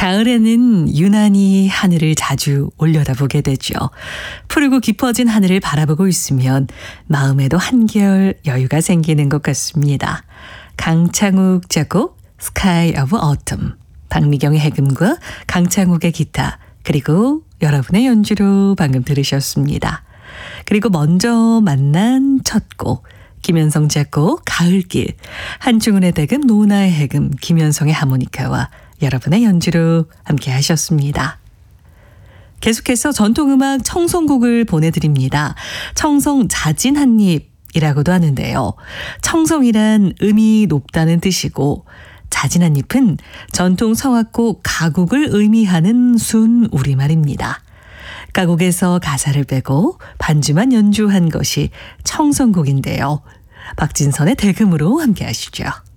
가을에는 유난히 하늘을 자주 올려다보게 되죠. 푸르고 깊어진 하늘을 바라보고 있으면 마음에도 한결 여유가 생기는 것 같습니다. 강창욱 작곡 Sky of Autumn, 박미경의 해금과 강창욱의 기타, 그리고 여러분의 연주로 방금 들으셨습니다. 그리고 먼저 만난 첫 곡, 김현성 작곡 가을길, 한중은의 대금, 노나의 해금, 김현성의 하모니카와 여러분의 연주로 함께 하셨습니다. 계속해서 전통음악 청송곡을 보내드립니다. 청송 자진 한입이라고도 하는데요. 청송이란 음이 높다는 뜻이고 자진 한입은 전통 성악곡 가곡을 의미하는 순 우리말입니다. 가곡에서 가사를 빼고 반주만 연주한 것이 청송곡인데요. 박진선의 대금으로 함께 하시죠.